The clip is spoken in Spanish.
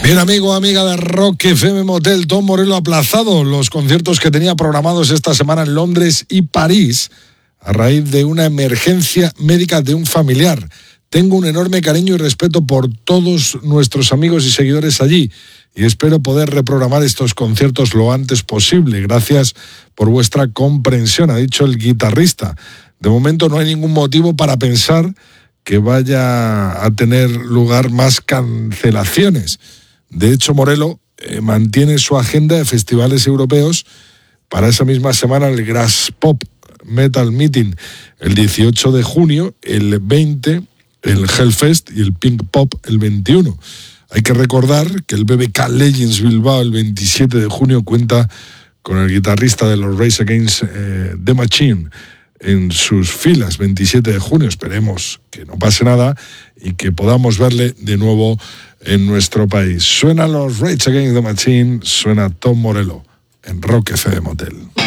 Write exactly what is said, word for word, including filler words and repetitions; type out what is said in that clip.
Bien, amigo, amiga de Rock F M Motel, Tom Morello ha aplazado los conciertos que tenía programados esta semana en Londres y París a raíz de una emergencia médica de un familiar. Tengo un enorme cariño y respeto por todos nuestros amigos y seguidores allí y espero poder reprogramar estos conciertos lo antes posible. Gracias por vuestra comprensión, ha dicho el guitarrista. De momento no hay ningún motivo para pensar que vaya a tener lugar más cancelaciones. De hecho, Morello eh, mantiene su agenda de festivales europeos para esa misma semana, el Grass Pop Metal Meeting el dieciocho de junio, el veinte el Hellfest y el Pink Pop el veintiuno. Hay que recordar que el B B K Legends Bilbao el veintisiete de junio cuenta con el guitarrista de los Rage Against eh, the Machine en sus filas. Veintisiete de junio, esperemos que no pase nada y que podamos verle de nuevo en nuestro país. Suenan los Rage Against the Machine, suena Tom Morello en Rock F M Motel.